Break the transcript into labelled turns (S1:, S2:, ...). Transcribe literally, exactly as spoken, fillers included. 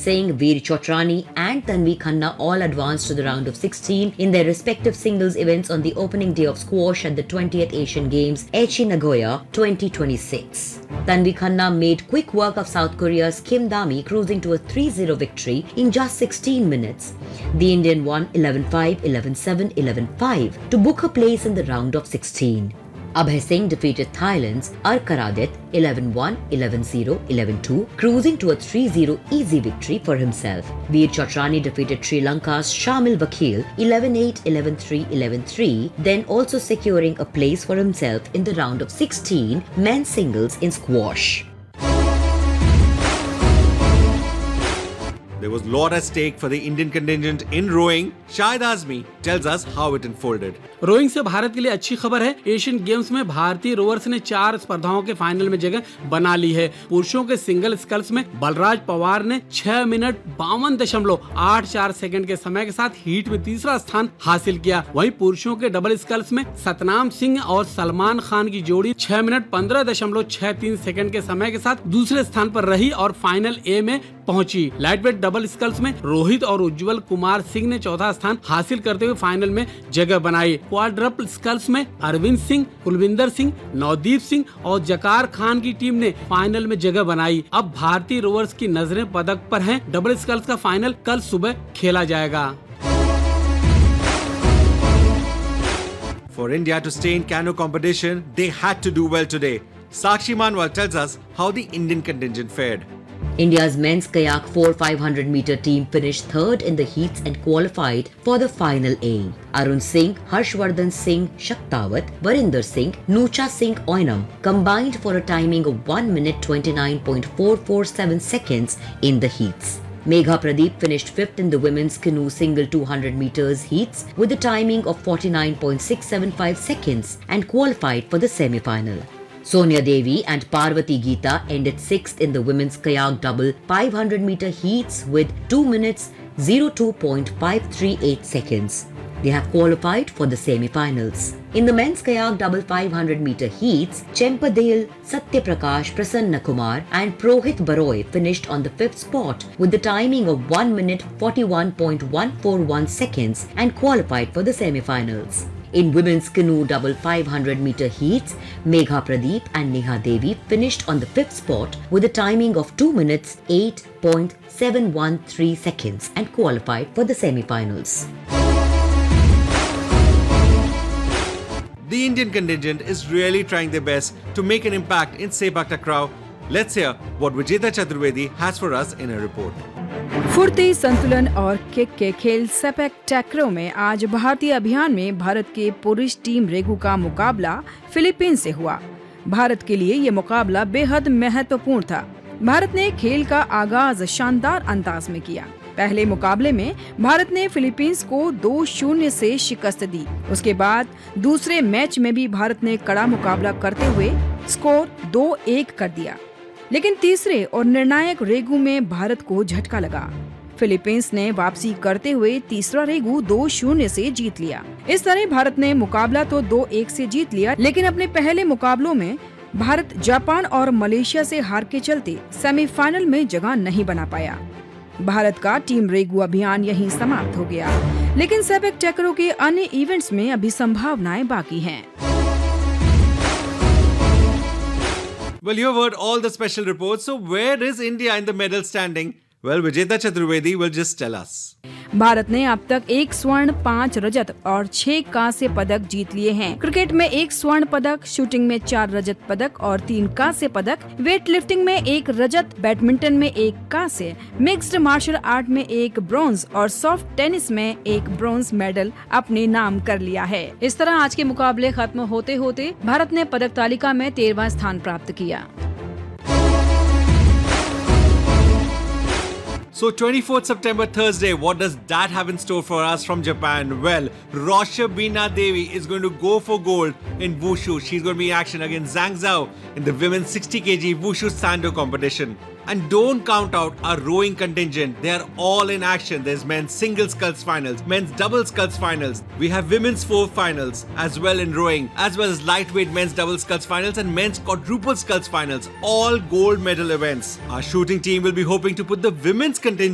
S1: Singh, Veer Chotrani and Tanvi Khanna all advanced to the round of sixteen in their respective singles events on the opening day of squash at the twentieth Asian Games, Aichi Nagoya twenty twenty-six. Tanvi Khanna made quick work of South Korea's Kim Dami, cruising to a three zero victory in just sixteen minutes. The Indian won eleven five, eleven seven, eleven five to book a place in the round of sixteen. Abhay Singh defeated Thailand's Arkaradit eleven one, eleven zero, eleven two, cruising to a three zero easy victory for himself. Veer Chotrani defeated Sri Lanka's Shamil Vakil eleven eight, eleven three, eleven three, then also securing a place for himself in the round of sixteen men's singles in squash.
S2: There was a lot at stake for the Indian contingent in rowing. Shahid Azmi tells us how it unfolded.
S3: Rowing से भारत के लिए अच्छी खबर है। Asian games में भारतीय rovers ने चार स्पर्धाओं के फाइनल में जगह बना ली है। पुरुषों के सिंगल स्कल्स में बलराज पवार ने छह मिनट बावन दशमलव आठ चार सेकंड के समय के साथ हीट में तीसरा स्थान हासिल किया। वहीं पुरुषों के डबल स्कल्स में सतनाम सिंह और सलमान खान की जोड़ी छह मिनट पंद्रह दशमलव छह तीन सेकंड के समय के साथ दूसरे स्थान पर रही और फाइनल ए में पहुंची। लाइटवेट डबल स्कल्स में रोहित और उज्जवल कुमार सिंह ने चौथा स्थान हासिल करते हुए फाइनल में जगह बनाई। क्वाड्रपल स्कल्स में अरविंद सिंह, कुलविंदर सिंह, नवदीप सिंह और जकार खान की टीम ने फाइनल में जगह बनाई। अब भारतीय रोवर्स की नजरें पदक पर हैं। डबल स्कल्स का फाइनल कल सुबह खेला जाएगा।
S2: For India to stay in canoe competition, they had to do well today. Sakshi Manwal tells us how the Indian contingent fared.
S1: India's men's kayak four five hundred meter team finished third in the heats and qualified for the final A. Arun Singh, Harshvardhan Singh Shaktawat, Varinder Singh, Nucha Singh Oinam combined for a timing of one minute twenty-nine point four four seven seconds in the heats. Megha Pradeep finished fifth in the women's canoe single two hundred meters heats with a timing of forty-nine point six seven five seconds and qualified for the semi-final. Sonia Devi and Parvati Geeta ended sixth in the women's kayak double five hundred meter heats with two minutes zero two point five three eight seconds. They have qualified for the semi-finals. In the men's kayak double five hundred meter heats, Chempadale, Satyaprakash, Prasanna Kumar and Prohit Baroy finished on the fifth spot with the timing of one minute forty-one point one four one seconds and qualified for the semi-finals. In women's canoe double five hundred meter heats, Megha Pradeep and Neha Devi finished on the fifth spot with a timing of two minutes eight point seven one three seconds and qualified for the semi-finals.
S2: The Indian contingent is really trying their best to make an impact in Sepak Takraw. Let's hear what Vijeta Chaturvedi has for us in a report.
S4: फुर्ती, संतुलन और kick के खेल sepak टैक्रो में आज भारतीय अभियान में भारत के पुरुष टीम रेगू का मुकाबला फिलीपींस से हुआ। भारत के लिए ये मुकाबला बेहद महत्वपूर्ण था। भारत ने खेल का आगाज शानदार अंदाज में किया। पहले मुकाबले में भारत ने फिलीपींस को दो शून्य से शिकस्त दी। उसके बाद दूसरे मैच में भी भारत ने कड़ा मुकाबला करते हुए स्कोर दो एक कर दिया, लेकिन तीसरे और निर्णायक रेगू में भारत को झटका लगा। फिलीपींस ने वापसी करते हुए तीसरा रेगू दो शून्य से जीत लिया। इस तरह भारत ने मुकाबला तो दो एक से जीत लिया, लेकिन अपने पहले मुकाबलों में भारत जापान और मलेशिया से हार के चलते सेमीफाइनल में जगह नहीं बना पाया। भारत का टीम रेगू अभियान यहीं समाप्त हो गया, लेकिन सेपक टैक्रो के अन्य इवेंट्स में अभी संभावनाएं बाकी हैं।
S2: Well, you have heard all the special reports. So where is India in the medal standing? Well, Vijeta Chaturvedi will just tell us.
S4: Bharat ने अब तक एक स्वर्ण, पाँच रजत और छह कांस्य पदक जीत लिए हैं। क्रिकेट में एक स्वर्ण पदक, शूटिंग में चार रजत पदक और तीन कांस्य पदक, वेट लिफ्टिंग में एक रजत, बैडमिंटन में एक कांस्य, मिक्स्ड मार्शल आर्ट में एक ब्रोंज और सॉफ्ट टेनिस में एक ब्रोंज मेडल अपने नाम कर लिया है। इस तरह आज के मुकाबले खत्म होते होते भारत ने पदक तालिका में तेरहवां स्थान प्राप्त किया।
S2: So twenty-fourth September, Thursday, what does that have in store for us from Japan? Well, Roshabina Devi is going to go for gold in Wushu. She's going to be in action against Zhang Zhao in the women's sixty kilogram Wushu Sando competition. And don't count out our rowing contingent. They are all in action. There's men's single sculls finals, men's double sculls finals. We have women's four finals as well in rowing, as well as lightweight men's double sculls finals and men's quadruple sculls finals. All gold medal events. Our shooting team will be hoping to put the women's contingent